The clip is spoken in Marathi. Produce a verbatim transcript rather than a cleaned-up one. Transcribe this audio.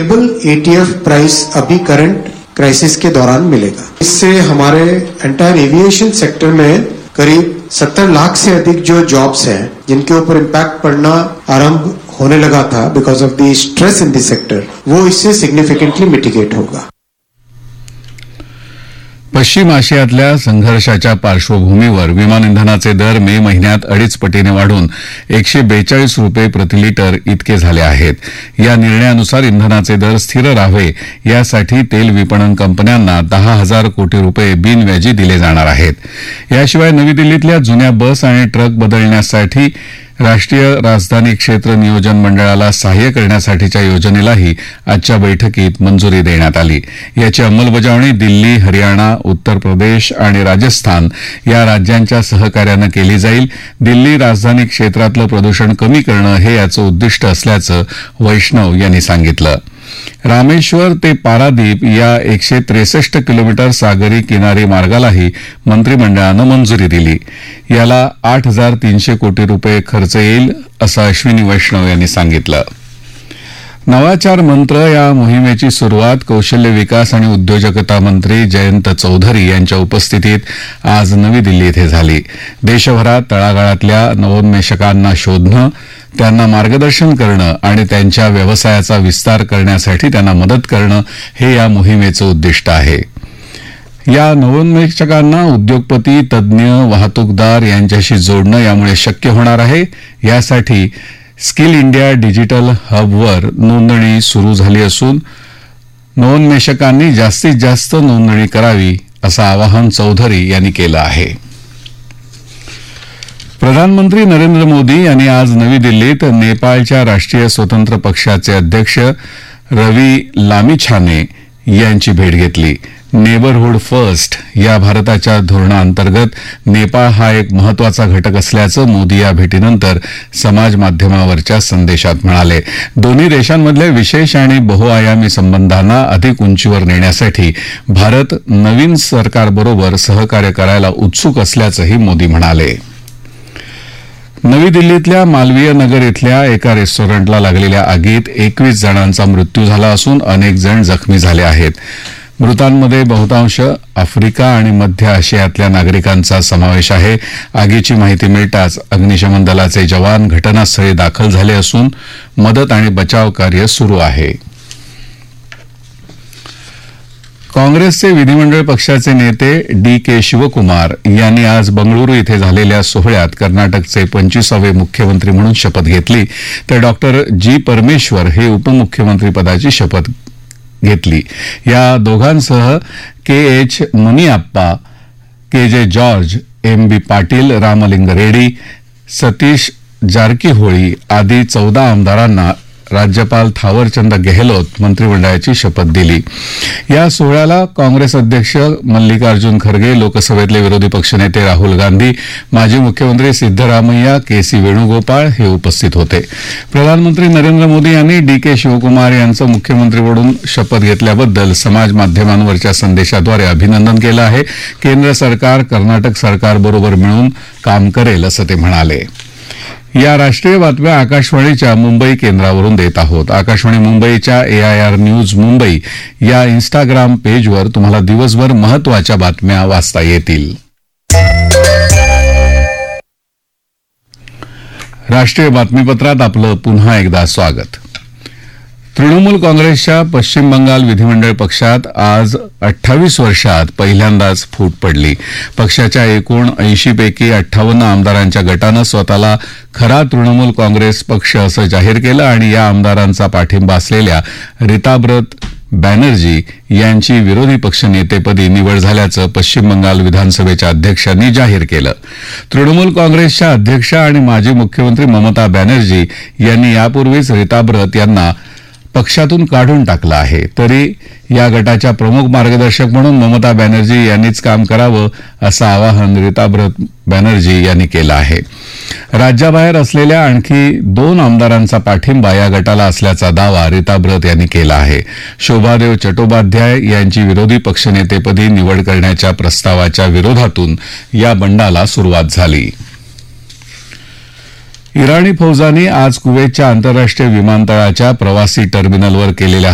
एटीएफ प्राइस अभी करंट क्राइसिस के दौरान मिलेगा। इससे हमारे एंटायर एविएशन सेक्टर में करीब सत्तर लाख से अधिक जो जॉब्स हैं जिनके ऊपर इम्पैक्ट पड़ना आरंभ होने लगा था because of the stress in the sector, वो इससे सिग्निफिकेंटली मिटिगेट होगा। पश्चिम आशियातल्या संघर्षाच्या पार्श्वभूमीवर विमान इंधनाचे दर मे महिन्यात अडीच पटीने वाढून एकशे बेचाळीस रुपये प्रति लिटर इतके झाले आहेत। या निर्णयानुसार इंधनाचे दर स्थिर राहावे यासाठी तेल विपणन कंपन्यांना दहा हजार कोटी रुपये बिनव्याजी दिले जाणार आहेत। याशिवाय नवी दिल्लीतल्या जुन्या बस आणि ट्रक बदलण्यासाठी राष्ट्रीय राजधानी क्षेत्र नियोजन मंडळाला सहाय्य करण्यासाठीच्या योजनेलाही आजच्या बैठकीत मंजुरी देण्यात आली। याची अंमलबजावणी दिल्ली, हरियाणा, उत्तर प्रदेश आणि राजस्थान या राज्यांच्या सहकार्यानं केली जाईल। दिल्ली राजधानी क्षेत्रातलं प्रदूषण कमी करणं हे याचं उद्दिष्ट असल्याचं वैष्णव यांनी सांगितलं। रामेश्वर ते पारादीप या एकशे त्रेसष्ट किलोमीटर सागरी किनारी मार्गालाही मंत्रिमंडळानं मंजुरी दिली। याला आठ हजार तीनशे कोटी रुपये खर्च येईल असं अश्विनी वैष्णव यांनी सांगितलं। नवाचार मंत्र या मोहिमेची सुरुवात कौशल्य विकास आणि उद्योजकता मंत्री जयंत चौधरी यांच्या उपस्थितीत आज नवी दिल्ली इथे झाली। देशभरात तळागाळातल्या नवोन्मेषकांना शोधणं, त्यांना मार्गदर्शन करणं आणि त्यांच्या व्यवसायाचा विस्तार करण्यासाठी त्यांना मदत करणं हे या मोहिमेचं उद्दिष्ट आहे। या नवोन्मेषकांना उद्योगपती, तज्ज्ञ, वाहतूकदार यांच्याशी जोडणं यामुळे शक्य होणार आहे। यासाठी स्किल इंडिया डिजिटल हबवर नोंदणी सुरू झाली असून नवोन्मेषकांनी जास्तीत जास्त नोंदणी करावी असं आवाहन चौधरी यांनी केलं आहे। प्रधानमंत्री नरेंद्र मोदी यांनी आज नवी दिल्लीत नेपाळच्या राष्ट्रीय स्वतंत्र पक्षाचे अध्यक्ष रवी लामिछाने यांची भेट घेतली। नेबरहुड फर्स्ट या भारताच्या धोरणाअंतर्गत नेपाळ हा एक महत्वाचा घटक असल्याचं मोदी या भेटीनंतर समाज माध्यमावरच्या संदेशात म्हणाले। दोन्ही देशांमधल्या विशेष आणि बहुआयामी संबंधांना अधिक उंचीवर नेण्यासाठी भारत नवीन सरकारबरोबर सहकार्य करायला उत्सुक असल्याचंही मोदी म्हणाले। नवी दिल्लीतल्या मालवीय नगर इथल्या एका रेस्टॉरंटला लागलेल्या आगीत एकवीस जणांचा मृत्यू झाला असून अनेक जण जखमी झाले आहेत। मृतांमध्ये बहुतांश आफ्रिका आणि मध्य आशियातल्या नागरिकांचा समावेश आहे। आगीची माहिती मिळताच अग्निशमन दलाचे जवान घटनास्थळी दाखल झाले असून मदत आणि बचाव कार्य सुरू आहे। काँग्रेसचे विधिमंडळ पक्षाचे नेते डी के शिवकुमार यांनी आज बंगळुरू इथे झालेल्या सोहळ्यात कर्नाटकचे पंचवीसावे मुख्यमंत्री म्हणून शपथ घेतली, तर डॉक्टर जी परमेश्वर हे उपमुख्यमंत्रीपदाची शपथ घेतली। या दोघांसह के एच मुनियाप्पा, के जे जॉर्ज, एम बी पाटील, रामलिंग रेड्डी, सतीश जारकीहोळी आदी चौदा आमदारांना राज्यपाल थावरचंद गेहलोत मंत्रिमंडळाची शपथ दिली। या सोहळ्याला काँग्रेस अध्यक्ष मल्लिकार्जुन खरगे, लोकसभेतले विरोधी पक्षनेते राहुल गांधी, माजी मुख्यमंत्री सिद्धरामय्या, के सी वेणुगोपाळ हे उपस्थित होते। प्रधानमंत्री नरेंद्र मोदी यांनी डी के शिवकुमार यांचं मुख्यमंत्री म्हणून शपथ घेतल्याबद्दल समाज माध्यमांवरच्या संदेशाद्वारे अभिनंदन केलं आहे। केंद्र सरकार कर्नाटक सरकारबरोबर मिळून काम करेल असं ते म्हणाले। या राष्ट्रीय बातम्या आकाशवाणीच्या मुंबई केंद्रावरून देत आहोत। आकाशवाणी मुंबईच्या एआयआर न्यूज मुंबई या इन्स्टाग्राम पेजवर तुम्हाला दिवसभर महत्वाच्या बातम्या वाचता येतील। राष्ट्रीय बातमीपत्रात आपलं पुन्हा एकदा स्वागत। तृणमूल काँग्रेसच्या पश्चिम बंगाल विधिमंडळ पक्षात आज अठ्ठावीस वर्षात पहिल्यांदाच फूट पडली। पक्षाच्या एकूण ऐंशी पैकी अठ्ठावन्न आमदारांच्या गटानं स्वतःला खरा तृणमूल काँग्रेस पक्ष असं जाहीर केलं आणि या आमदारांचा पाठिंबा असलेल्या रीताब्रत बॅनर्जी यांची विरोधी पक्षनेतेपदी निवड झाल्याचं पश्चिम बंगाल विधानसभेच्या अध्यक्षांनी जाहीर केलं। तृणमूल काँग्रेसच्या अध्यक्ष आणि माजी मुख्यमंत्री ममता बॅनर्जी यांनी यापूर्वीच रीताब्रत यांना पक्षातून काढून टाकलं आहे, तरी या गटाच्या प्रमुख मार्गदर्शक म्हणून ममता बॅनर्जी यांनीच काम करावं असं आवाहन रीताब्रत बॅनर्जी यांनी केलं आहे। राज्याबाहेर असलेल्या आणखी दोन आमदारांचा पाठिंबा या गटाला असल्याचा दावा रीताब्रत यांनी केला आहे। शोभादेव चट्टोपाध्याय यांची विरोधी पक्षनेतेपदी निवड करण्याच्या प्रस्तावाच्या विरोधातून या बंडाला सुरुवात झाली। इराणी फौजांनी आज कुवेतच्या आंतरराष्ट्रीय विमानतळाच्या प्रवासी टर्मिनलवर केलेल्या